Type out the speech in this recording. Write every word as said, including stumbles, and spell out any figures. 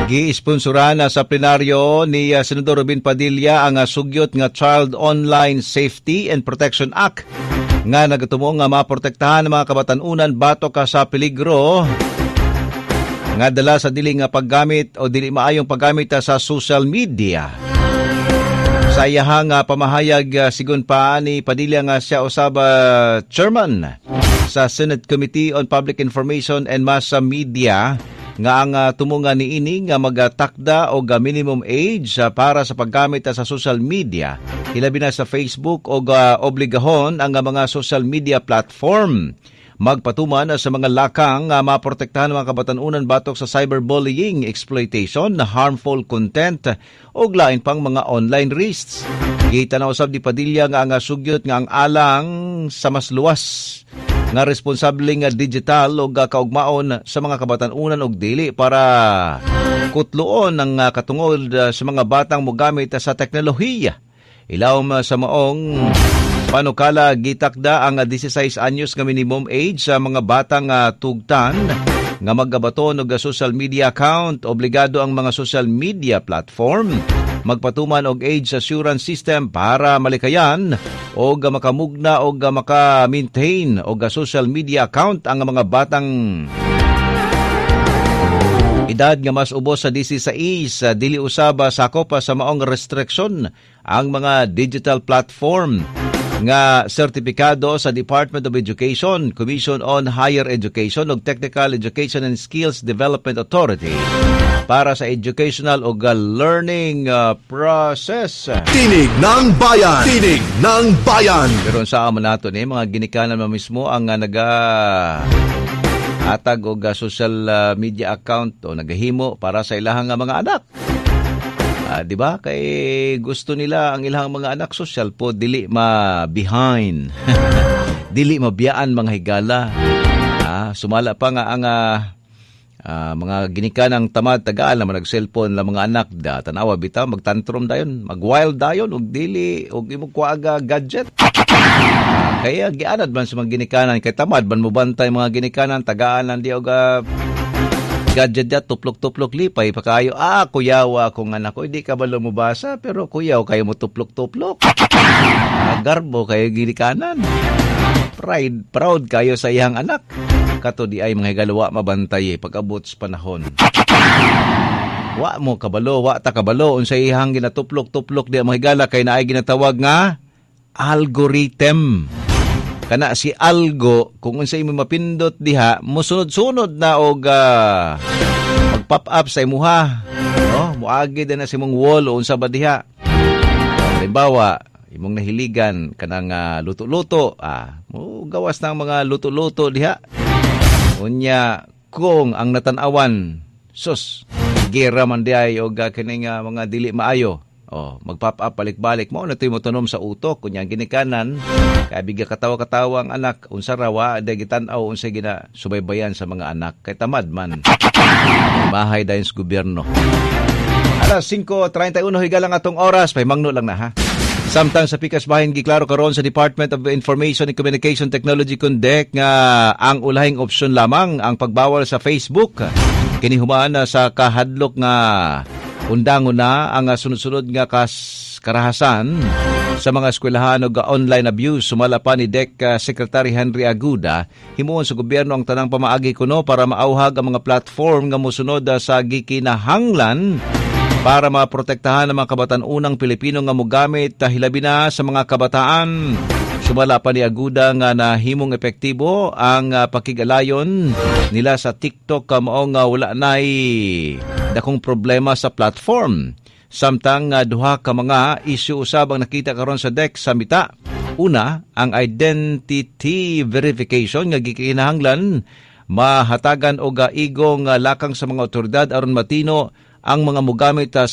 Gi-sponsoran sa plenaryo ni uh, Senador Robin Padilla ang uh, sugyot nga Child Online Safety and Protection Act nga nagatumo nga maprotektahan ang mga kabatanunan batok ka sa peligro nga dala sa dili nga paggamit o dili maayong paggamit uh, sa social media. Sa iyahang uh, pamahayag uh, sigun pa ni Padilla nga siya usab uh, chairman sa Senate Committee on Public Information and Mass Media nga ang uh, tumunga ni ini nga magatakda o ga minimum age uh, para sa paggamit uh, sa social media. Hilabi na sa Facebook o uh, obligahon ang uh, mga social media platform. Magpatuman uh, sa mga lakang uh, maprotektahan ng mga kabatanunan batok sa cyberbullying, exploitation, na harmful content o lain pang mga online risks. Kita na usab di Padilla nga ang uh, sugyot nga ang alang sa mas luwas nga responsabling digital o kaugmaon sa mga kabatanunan og dili para kutloon ang katungod sa mga batang mogamit sa teknolohiya. Ilawom sa maong panukala gitakda ang sixteen anyos nga minimum age sa mga batang tugtan nga maggabaton og social media account. Obligado ang mga social media platform magpatuman og age assurance system para malikayan o makamugna o maka-maintain o social media account ang mga batang edad nga mas ubos sa sixteen. Dili usaba sakop sa maong restriction ang mga digital platform nga sertipikado sa Department of Education, Commission on Higher Education ug Technical Education and Skills Development Authority para sa educational o learning uh, process. Tinig ng Bayan! Tinig ng Bayan! Pero sa amo nato ni mga ginikanan mo mismo ang uh, naga atag og uh, social uh, media account o nagahimo para sa ilahang uh, mga anak. Uh, di ba? Kay gusto nila ang ilang mga anak social po dili ma-behind. Dili mabiyaan mga higala. Ah, sumala pa nga ang uh, uh, mga ginikanang tamad tagaan naman nag-cellphone lang mga anak da tanawa bitaw magtantrum dayon, mag-wild dayon og dili og imong kuaga gadget. Kaya gianad man sa mga ginikanan kay tamad man mo bantay mga ginikanan tagaan lang di og uh, gadget ya, tuplok-tuplok lipay pa kayo. Ah, kuyawa akong anak ko. Hindi ka ba lumabasa? Pero kuyaw kayo mo tuplok-tuplok. Garbo kayo ginikanan. Pride, proud kayo sa iyang anak. Kato di ay mga higalawa mabantay eh, pag-abot sa panahon. Wa mo kabalo, wa ta kabalo. Unsa iyang ginatuplok-tuplok di ang mga higala kay na ay ginatawag nga algorithm. Kana si algo, kung unsay mo mapindot diha, musunod-sunod na og uh, mag-pop up sa imuha. No? Muagi din na si mong wall o unsa ba diha. Halimbawa, imong nahiligan kanang uh, luto-luto. Ah, mo gawas ng mga luto-luto diha. Unya, kung ang natanawan, sus, gera man diay og uh, kining uh, mga dili maayo. Oh, mag-pop up balik-balik mo na toy mo tunom sa utok kunyang ginikanan kay biga katawa-katawa ang anak unsa rawa da gitan-aw unsa gina subaybayan sa mga anak kay tamad man. Bahay dayon sa gobyerno. Alas five thirty-one higalang atong oras pay mangno lang na ha. Samtang sa pikas bahin giklaro karon sa Department of Information and Communication Technology kun D E C nga ang ulahing opsyon lamang ang pagbawal sa Facebook. Kini humaan sa kahadlok nga undangon na ang sunod-sunod nga kas karahasan sa mga eskwelahan o online abuse. Sumala pa ni D E C uh, Secretary Henry Aguda, himuon sa gobyerno ang tanang pamaagi kuno para maauhag ang mga platform nga mosunod uh, sa gikinahanglan para maprotektahan ang mga kabataan-unang Pilipino nga mogamit uh, hilabi na sa mga kabataan. Sumala pa ni Aguda nga nahimong epektibo ang uh, pakigalayon nila sa TikTok uh, maong uh, wala na'y dakong problema sa platform. Samtang uh, duha ka mga issue usab ang nakita karon sa D E C sa mita. Una, ang identity verification nga gikinahanglan mahatagan og igong uh, lakang sa mga otoridad aron matino ang mga mogamit uh,